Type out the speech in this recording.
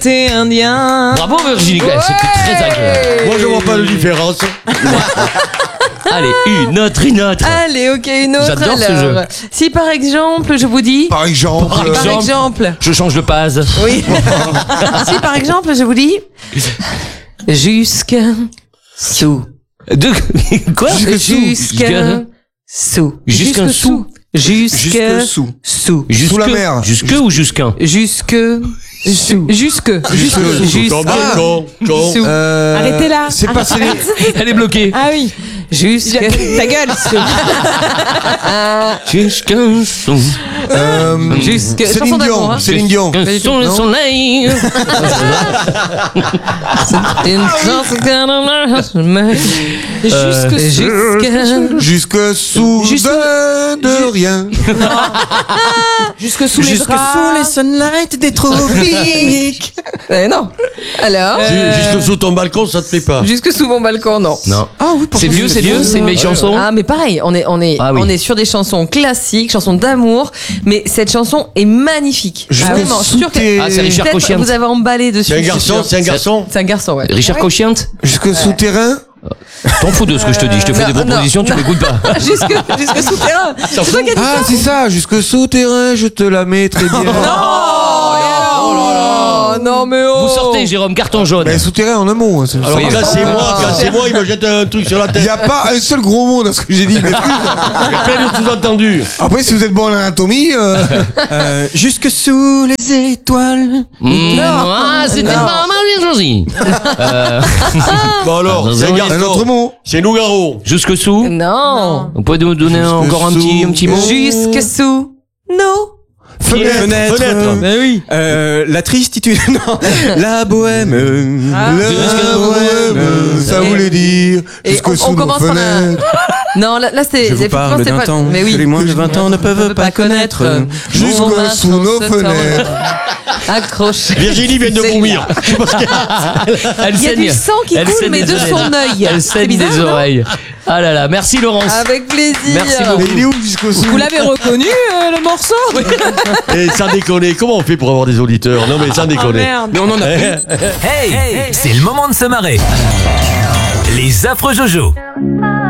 C'est indien. Bravo Virginie, c'était très agréable. Moi je vois pas de différence. Allez, une autre. Allez, ok, une autre. J'adore ce alors. jeu. Si par exemple, je vous dis. Par exemple. Par exemple. Je change de pase. Oui. Si par exemple, je vous dis. Jusqu'à sous. Quoi? Jusqu'à sous. Jusqu'un sou. Jusqu'à sous. sous. Sous la mer. Jusque ou jusqu'un? Jusque. Jusque. Sous. Arrêtez là. C'est pas Céline. Elle est bloquée. Ah oui. Jusque. Ta gueule. Jusqu'un son. Jusque. Chanson Céline d'amour, Dion. hein. Céline Dion. Jusqu'un son le soleil. Jusque sous de rien. Jusque sous les Jusque draps. sous les sunlight des tropiques. Non. Alors. Juste sous ton balcon, ça te plaît pas? Jusque sous mon balcon, non. Non. Ah oui, C'est vieux, c'est une vieille chanson. Ah mais pareil, on est sur des chansons classiques, chansons d'amour, mais cette chanson est magnifique. Jusque Vraiment, sous sûr que tes- Ah, c'est Richard peut-être Cochiant. vous avez emballé dessus. C'est un je suis garçon, sûre. c'est un garçon. C'est un garçon, ouais. Richard Cochiante. Jusque souterrain. T'en fous de ce que je te dis, je te fais des non, propositions, tu non. m'écoutes pas. Jusque souterrain. C'est toi qui as dit Ah, ça. c'est ça. Jusque souterrain, je te la mets très bien. Non mais oh. Vous sortez, Jérôme, carton jaune. Mais souterrain en un mot. C'est Alors, ça. Cassez-moi, il me jette un truc sur la Il tête. n'y a pas un seul gros mot dans ce que j'ai dit. mais- Plein de sous-entendus. Après, si vous êtes bon en anatomie, jusque sous les étoiles. Ah, c'était pas mal bien choisi. Bon alors, c'est un Un autre garçon. mot. C'est Nougaro. Jusque sous. Non. Vous pouvez nous donner Jusque encore un sous. petit mot. Jusque sous. Non. Fenêtre. Fenêtre. oui. La tristitude. Non. La bohème. Ah. La bohème. Ça Et- voulait dire. et Jusque on sous nos commence par la- fenêtres. Non, là c'était. Je vous effectivement, parle c'était d'un pas- temps Mais oui. que les moins de 20 ans ne peuvent pas connaître. Jusque sous nos fenêtres. Accroché. Virginie vient de C'est vomir. Je pense qu'elle- Elle Il y a saigne. du sang qui Elle coule, saigne mais des de son oreilles. œil. Elle C'est saigne bizarre, des non oreilles. Ah là là, merci Laurence. Avec plaisir. Merci beaucoup. Mais il est où jusqu'au sous? Vous l'avez reconnu, le morceau? Et sans déconner, comment on fait pour avoir des auditeurs? Non mais sans Oh déconner. merde. Mais on en a pris. Hey, c'est le moment de se marrer. Les affreux Jojo.